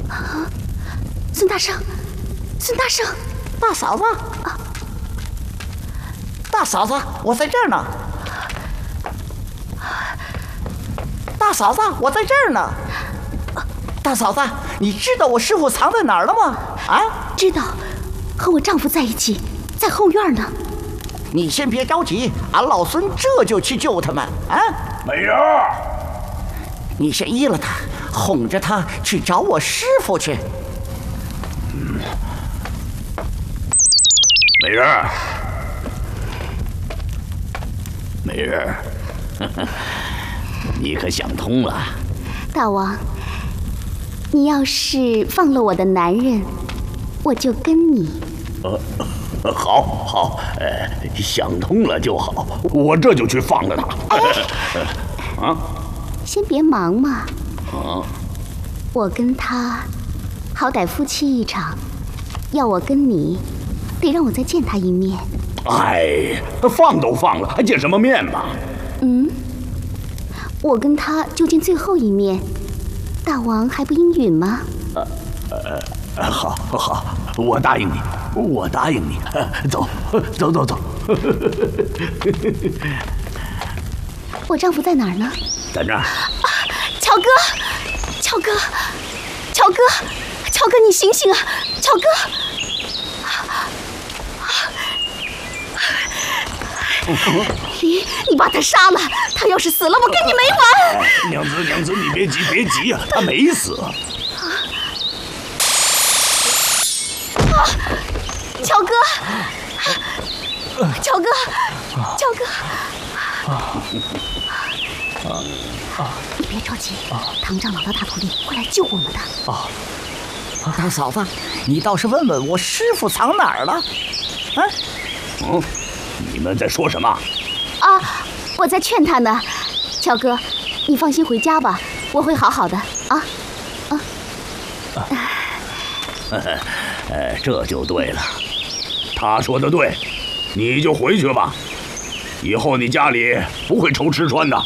孙大圣，孙大圣， 大嫂子，大嫂子，我在这儿呢。大嫂子，我在这儿呢。大嫂子，你知道我师傅藏在哪儿了吗？啊？ 知道，和我丈夫在一起，在后院呢。 你先别着急，俺老孙这就去救他们啊！ 美人儿， 你先依了他，哄着他去找我师傅去。 美人儿，美人儿，你可想通了？ 大王，你要是放了我的男人，我就跟你。 好，想通了就好，我这就去放了他。 先别忙嘛。我跟他，好歹夫妻一场，要我跟你，得让我再见他一面。 哎，放都放了，还见什么面嘛？ 我跟他就见最后一面，大王还不应允吗？ 好，我答应你。走。 我丈夫在哪儿呢？ 在那儿。 乔哥，你醒醒啊！乔哥，你把他杀了，他要是死了，我跟你没完！ 娘子，你别急呀，他没死。 乔哥，你别着急，唐长老的大徒弟会来救我们的。 大嫂子，你倒是问问我师傅藏哪儿了？ 你们在说什么？ 我在劝他呢。乔哥，你放心回家吧，我会好好的啊。 这就对了，他说的对，你就回去吧，以后你家里不会愁吃穿的。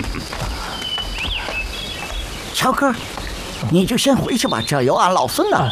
乔哥，你就先回去吧，这有俺老孙呢。